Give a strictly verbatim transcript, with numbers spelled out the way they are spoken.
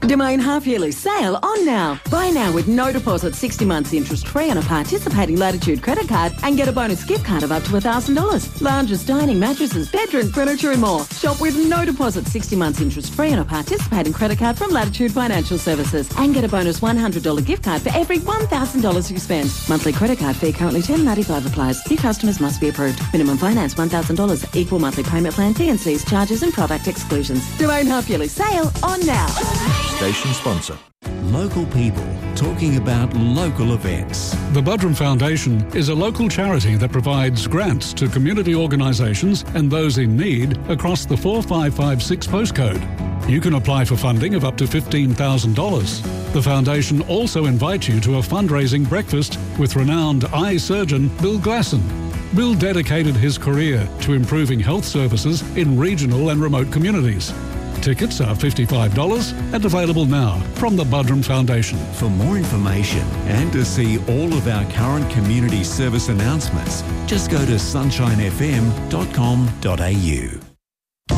Domain half-yearly sale on now. Buy now with no deposit, sixty months interest-free on a participating Latitude credit card and get a bonus gift card of up to one thousand dollars. Lounges, dining, mattresses, bedroom furniture and more. Shop with no deposit, sixty months interest-free on a participating credit card from Latitude Financial Services and get a bonus one hundred dollars gift card for every one thousand dollars you spend. Monthly credit card fee currently ten dollars ninety-five applies. New customers must be approved. Minimum finance one thousand dollars. Equal monthly payment plan, T and Cs, charges and product exclusions. Domain half-yearly sale on now. Station sponsor. Local people talking about local events. The Budrum Foundation is a local charity that provides grants to community organisations and those in need across the four five five six postcode. You can apply for funding of up to fifteen thousand dollars. The foundation also invites you to a fundraising breakfast with renowned eye surgeon Bill Glasson. Bill dedicated his career to improving health services in regional and remote communities. Tickets are fifty-five dollars and available now from the Budrum Foundation. For more information and to see all of our current community service announcements, just go to sunshine f m dot com dot a u.